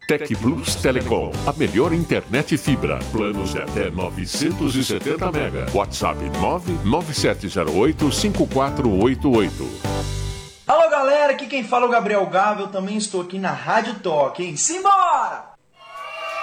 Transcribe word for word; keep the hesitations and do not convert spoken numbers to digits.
Tec Plus Telecom, a melhor internet fibra. Planos de até novecentos e setenta mega. WhatsApp nove nove sete zero oito cinco quatro oito oito. Alô galera, aqui quem fala é o Gabriel Gava, eu também estou aqui na Rádio Toque, hein? Simbora!